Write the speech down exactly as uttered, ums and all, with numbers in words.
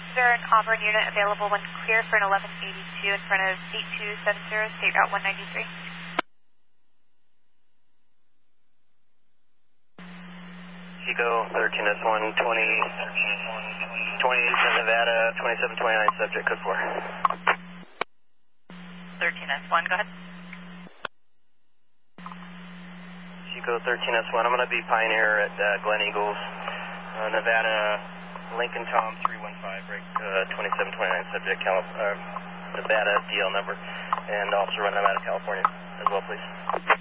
Is there an Auburn unit available when clear for an eleven eighty-two in front of eight two seven zero, State Route one ninety-three? Chico, thirteen S one, twenty, twenty-eight Nevada, twenty-seven twenty-nine, subject code four. thirteen S one, go ahead. Chico, thirteen S one, I'm going to be Pioneer at uh, Glen Eagles, uh, Nevada, Lincoln Tom three one five, break uh, twenty-seven twenty-nine, subject Cal uh, Nevada D L number, and also run them out of California as well, please.